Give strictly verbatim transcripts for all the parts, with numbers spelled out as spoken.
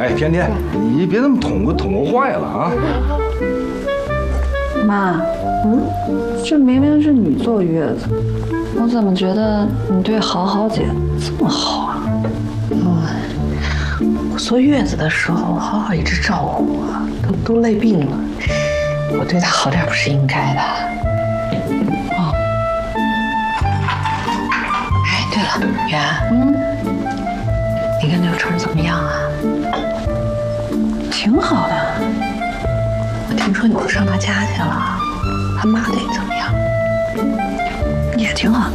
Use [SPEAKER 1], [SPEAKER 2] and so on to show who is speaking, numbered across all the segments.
[SPEAKER 1] 哎，甜甜，你别那么捅咕捅咕坏了啊！
[SPEAKER 2] 妈，嗯，这明明是你坐月子，我怎么觉得你对好好姐这么好啊？
[SPEAKER 3] 嗯，我坐月子的时候，好好一直照顾我，都都累病了，我对她好点不是应该的。哦，哎，对了，圆，嗯，你跟刘春怎么样啊？
[SPEAKER 2] 挺好的。
[SPEAKER 3] 我听说你都上他家去了，他妈对你怎么样？
[SPEAKER 2] 也挺好的。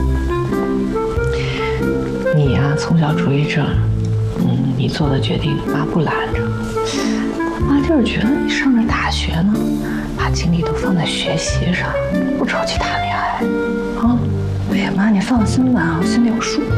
[SPEAKER 3] 你呀、啊，从小住一症，嗯，你做的决定，妈不拦着。妈就是觉得你上了大学呢，把精力都放在学习上，不着急谈恋爱。啊，
[SPEAKER 2] 哎呀，妈，你放心吧，我心里有数。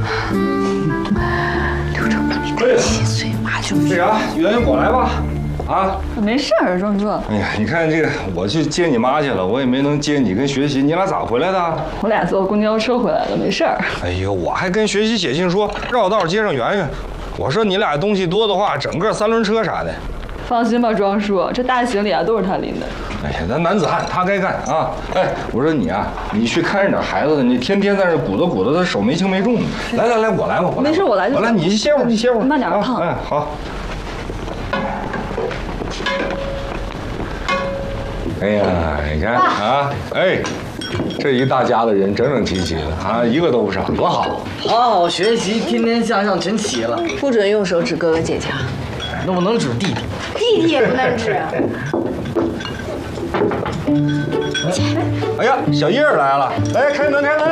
[SPEAKER 3] 刘成比你大七岁，妈就
[SPEAKER 1] 这啥，圆圆过来吧。啊，
[SPEAKER 2] 没事儿，壮哥。
[SPEAKER 1] 哎呀，你看这个，我去接你妈去了，我也没能接你跟学习，你俩咋回来的？
[SPEAKER 2] 我俩坐公交车回来的，没事儿。
[SPEAKER 1] 哎呦，我还跟学习写信说绕道接上圆圆，我说你俩东西多的话，整个三轮车啥的。
[SPEAKER 2] 放心吧，庄叔，这大行李啊都是他拎的。
[SPEAKER 1] 哎呀，咱男子汉，他该干啊！哎，我说你啊，你去看着点孩子，你天天在这鼓捣鼓捣，他手没轻没重的。来来来，我来吧，我来。
[SPEAKER 2] 没事，我来就行。
[SPEAKER 1] 我来，你歇会儿，你歇会儿。
[SPEAKER 2] 慢点儿，胖。
[SPEAKER 1] 哎，好。哎呀，你看啊，哎，这一大家的人整整齐齐的啊，一个都不少，多好！
[SPEAKER 4] 好好学习，天天向上，真齐了。
[SPEAKER 3] 不准用手指哥哥姐姐。
[SPEAKER 4] 那我能指弟弟，
[SPEAKER 5] 弟弟也不能指。
[SPEAKER 1] 哎呀，小叶儿来了，来开门开门。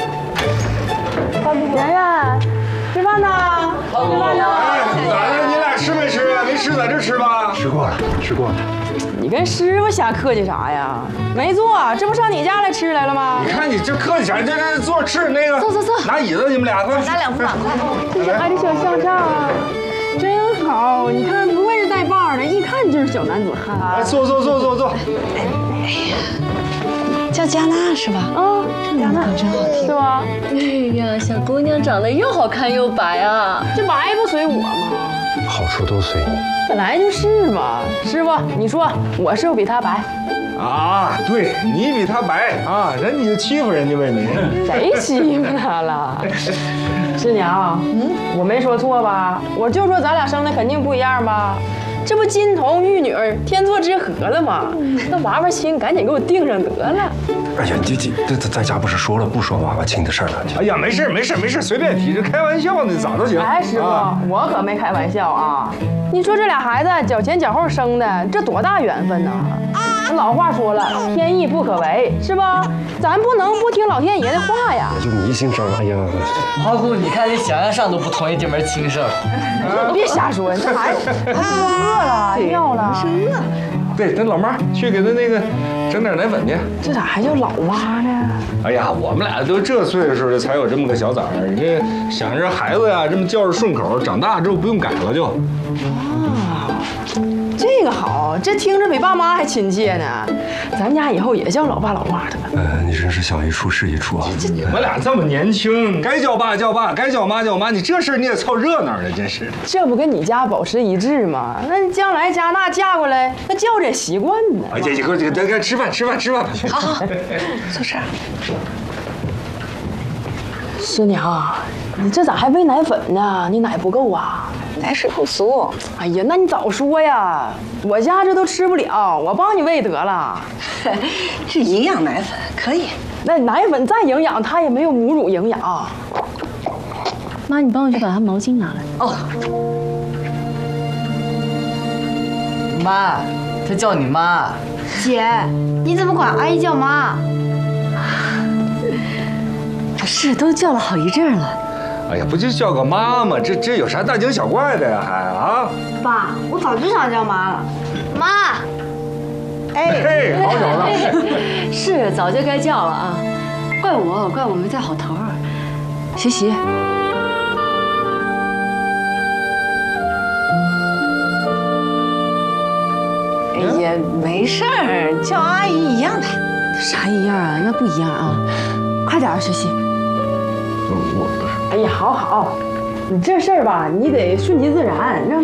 [SPEAKER 5] 圆圆，吃饭呢？吃饭呢？
[SPEAKER 1] 哎，咋的？你俩吃没吃啊？没吃，在这吃吧。
[SPEAKER 6] 吃过了，吃过了。
[SPEAKER 5] 你跟师傅瞎客气啥呀？没做，这不上你家来吃来了吗？
[SPEAKER 1] 你看你这客气啥？这这坐着吃那个。
[SPEAKER 5] 坐坐坐，
[SPEAKER 1] 拿椅子，你们俩快。
[SPEAKER 5] 拿两副碗筷。这小孩的小向上啊，真好。你看，不会是带把的，一看就是小男子汉。
[SPEAKER 1] 来，坐坐坐坐坐。
[SPEAKER 3] 哎呀，叫加纳是吧？
[SPEAKER 5] 啊，
[SPEAKER 3] 加纳真好听，
[SPEAKER 5] 是吧？
[SPEAKER 2] 哎呀，小姑娘长得又好看又白啊！
[SPEAKER 5] 这白不随我吗？
[SPEAKER 6] 好处都随你。
[SPEAKER 5] 本来就是嘛。师傅，你说我是不是比他白？
[SPEAKER 1] 啊，对你比他白啊，人你就欺负人家呗你。
[SPEAKER 5] 谁欺负他了？师娘，嗯，我没说错吧？我就说咱俩生的肯定不一样吧？这不金童玉女天作之合了吗？那娃娃亲赶紧给我定上得了。
[SPEAKER 6] 哎呀，这这这在家不是说了不说娃娃亲的事儿了？
[SPEAKER 1] 哎呀，没事没事没事，随便提，这开玩笑呢，咋都行。
[SPEAKER 5] 哎，师傅，
[SPEAKER 1] 啊、
[SPEAKER 5] 我可没开玩笑啊！你说这俩孩子脚前脚后生的，这多大缘分呐！啊，老话说了，天意不可违，是吧？咱不能不听老天爷的话呀。
[SPEAKER 6] 就你姓生，哎呀，
[SPEAKER 4] 花姑，你看你想象上都不同意这门亲生。
[SPEAKER 5] 你别瞎说，这孩子他是不是饿了、尿了？是饿。
[SPEAKER 1] 对，那老妈去给他那个整点奶粉去。
[SPEAKER 5] 这咋还叫老妈呢？
[SPEAKER 1] 哎呀，我们俩都这岁数了，才有这么个小崽儿。你这想着孩子呀，这么叫着顺口，长大之后不用改了就。
[SPEAKER 5] 啊，这个好，这听着比爸妈还亲切呢。咱家以后也叫老爸老妈的吧。
[SPEAKER 6] 呃，你真是想一出是一出啊！
[SPEAKER 1] 这你们俩这么年轻，该叫爸叫爸，该叫妈叫妈，你这事儿你也凑热闹的，真是。
[SPEAKER 5] 这不跟你家保持一致吗？那将来加纳嫁过来，那叫着也习惯呢。
[SPEAKER 1] 哎呀，这个这个，该吃饭吃饭吃饭。
[SPEAKER 3] 好好，坐这儿。
[SPEAKER 5] 师娘，你这咋还喂奶粉呢？你奶不够啊？
[SPEAKER 3] 奶水不足。
[SPEAKER 5] 哎呀，那你早说呀！我家这都吃不了，我帮你喂得了。
[SPEAKER 3] 是营养奶粉，可以。
[SPEAKER 5] 那奶粉再营养，它也没有母乳营养。
[SPEAKER 2] 妈，你帮我去把他毛巾拿来。
[SPEAKER 3] 哦，
[SPEAKER 4] 妈，他叫你妈。
[SPEAKER 5] 姐，你怎么管阿姨叫妈？
[SPEAKER 2] 是，都叫了好一阵了。
[SPEAKER 1] 哎呀，不就叫个妈吗？这这有啥大惊小怪的呀？还啊？
[SPEAKER 5] 爸，我早就想叫妈了。妈，
[SPEAKER 1] 哎，嘿，好小子。
[SPEAKER 2] 是，早就该叫了啊。怪我，怪我没在好头儿。学习。
[SPEAKER 3] 哎呀，没事儿，叫阿姨一样的。
[SPEAKER 2] 啥一样啊？那不一样啊！快点儿学习。
[SPEAKER 6] 我不是。
[SPEAKER 5] 哎呀，好好，你这事儿吧，你得顺其自然，让。